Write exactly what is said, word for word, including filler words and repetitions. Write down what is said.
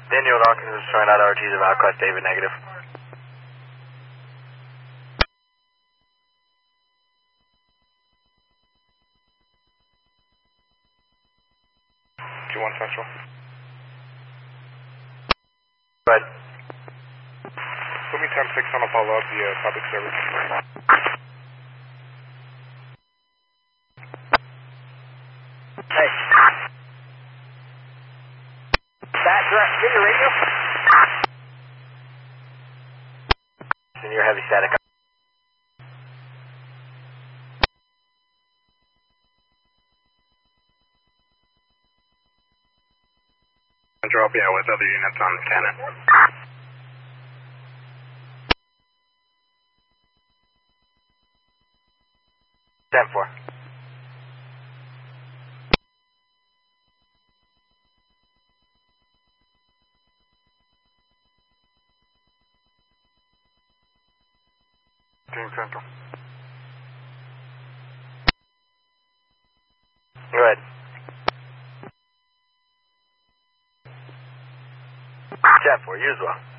Daniel Dawkins is throwing out R Gs of Outclass David negative. two one Central. Go ahead. Put me ten six on a follow up via public service. Hey. That direct, get your radio. Senior heavy static. Drop, yeah, with other units on Cannon. ten four. Team Central. Go ahead. ten four, you as well.